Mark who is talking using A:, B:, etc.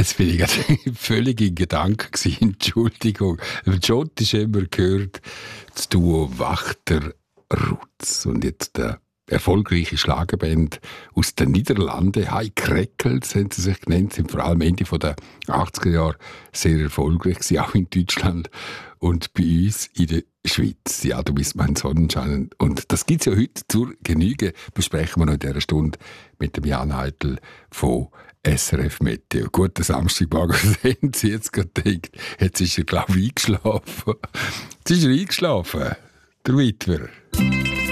A: Jetzt bin ich gerade völlig in Gedanken gewesen. Entschuldigung. Jott ist immer gehört, das Duo Wachter-Rutz. Und jetzt der erfolgreiche Schlagerband aus den Niederlanden, High Crackles, haben sie sich genannt, sind vor allem Ende der 80er Jahre sehr erfolgreich gewesen, auch in Deutschland und bei uns in der Schweiz. Ja, du bist mein Sonnenschein. Und das gibt es ja heute zur Genüge. Besprechen wir noch in dieser Stunde mit dem Jan Heitel von SRF Meteo. Guten Samstagmorgen, was haben Sie jetzt gerade gedacht? Jetzt ist er, glaube ich, eingeschlafen. Jetzt ist er eingeschlafen, der Witwer.